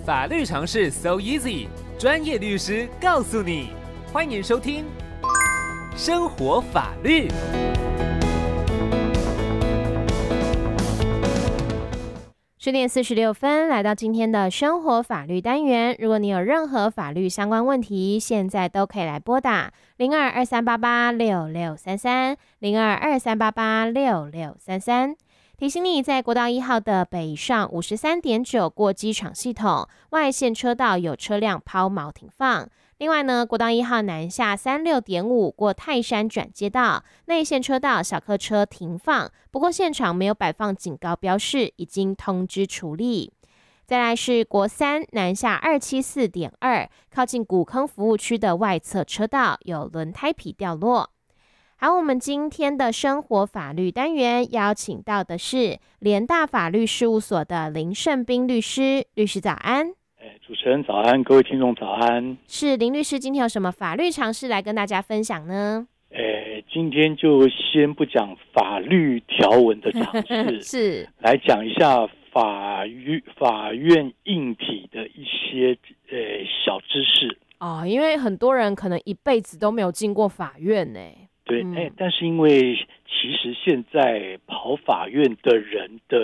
法律常识 so easy， 专业律师告诉你。欢迎收听生活法律。 10:46，来到今天的生活法律单元。如果你有任何法律相关问题，现在都可以来拨打0223886633 0223886633。提醒你，在国道1号的北上53.9过机场系统外线车道有车辆抛锚停放。另外呢，国道1号南下36.5过泰山转接道内线车道小客车停放，不过现场没有摆放警告标示，已经通知处理。再来是国3南下274.2靠近古坑服务区的外侧车道有轮胎皮掉落。好，我们今天的生活法律单元邀请到的是联大法律事务所的林胜斌律师。律师早安。 主持人早安，各位听众早安。 是林律师，今天有什么法律常识来跟大家分享呢？ 今天就先不讲法律条文的常识， 是来讲一下法院硬体的一些小知识。 因为很多人可能一辈子都没有进过法院呢。 对，但是因为其实现在跑法院的人的